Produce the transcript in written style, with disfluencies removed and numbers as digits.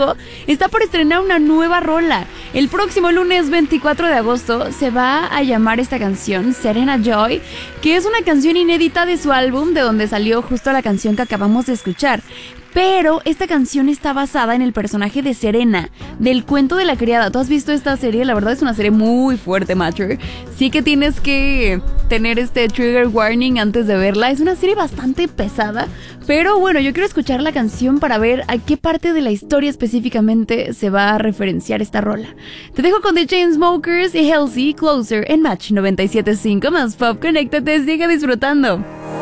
luego está por estrenar una nueva rola. El próximo lunes 24 de agosto se va a llamar esta canción Serena Joy, que es una canción inédita de su álbum, de donde salió justo la canción que acabamos de escuchar. Pero esta canción está basada en el personaje de Serena, del cuento de la criada. ¿Tú has visto esta serie? La verdad es una serie muy fuerte, Matcher. Sí que tienes que tener este trigger warning antes de verla. Es una serie bastante pesada. Pero bueno, yo quiero escuchar la canción para ver a qué parte de la historia específicamente se va a referenciar esta rola. Te dejo con The Chainsmokers y Halsey, Closer en Match 97.5 más Pop. Conéctate, sigue disfrutando.